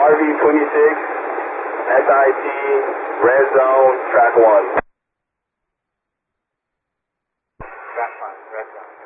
RV-26, SIT, red zone, track 1. Track 1, red zone.